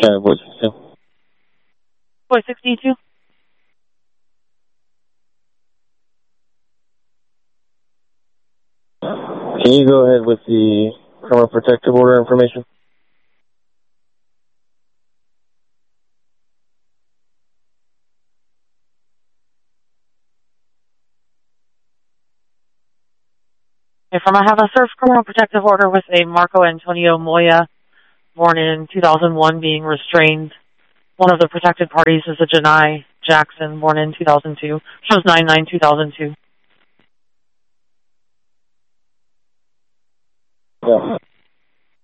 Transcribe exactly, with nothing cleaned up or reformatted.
Sorry, voice sixty-two. Voice sixty-two. Can you go ahead with the criminal protective order information? Okay, from I have a search criminal protective order with a Marco Antonio Moya, born in two thousand one, being restrained. One of the protected parties is a Janai Jackson, born in two thousand two. Shows nine nine two thousand two. Yeah.